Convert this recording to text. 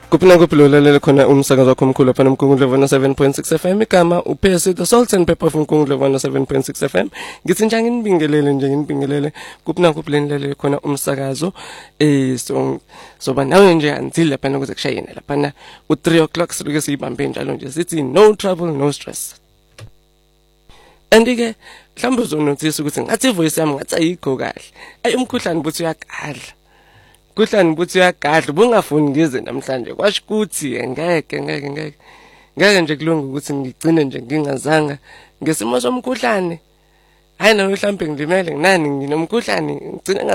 Kuphina kuphilolele khona umsakazo wakho omkhulu lapha eMkungundlo 7.6 FM igama uPhesi the Salt and Pepper from Mkungundlo 7.6 FM ngithi njani nginibingelele kuphina kuphilelele khona umsakazo so banawe nje until lapha ukuze kushayene lapha u3 o'clock sike siyibambe njalo nje sithi no trouble no stress. Andike mhlawumbe uzonothisa ukuthi ngathi ivoice yami ngathi ayikho kahle ayi umkhuhlane buthi uyagadla kuhlani buthi uyagadla bungafuni ngize namhlanje kwasho ukuthi ngeke nje kulunga ukuthi ngigcine nje ngingazanga ngesimo somkhuhlane hayi na mhlawumbe ngilimele nginani nginomkhuhlane ngigcina